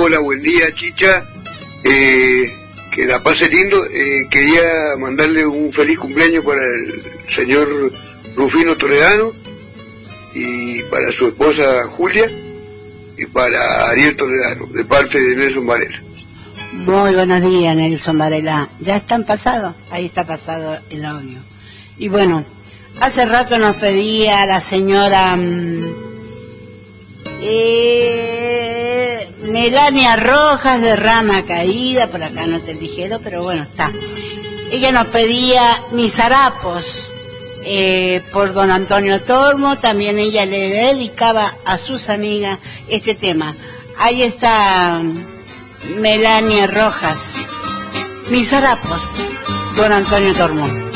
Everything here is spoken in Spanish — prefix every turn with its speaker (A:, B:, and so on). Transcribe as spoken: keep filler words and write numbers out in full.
A: Hola, buen día, Chicha. Eh, que la pase lindo. Eh, quería mandarle un feliz cumpleaños para el señor Rufino Toledano y para su esposa Julia y para Ariel Toledano, de parte de Nelson Varela.
B: Muy buenos días, Nelson Varela. ¿Ya están pasados? Ahí está pasado el audio. Y bueno, hace rato nos pedía la señora mmm, eh, Melania Rojas de Rama Caída, por acá no te dijeron, pero bueno, está. Ella nos pedía Mis Harapos eh, por don Antonio Tormo. También ella le dedicaba a sus amigas este tema. Ahí está Melania Rojas, Mis Harapos, don Antonio Tormo.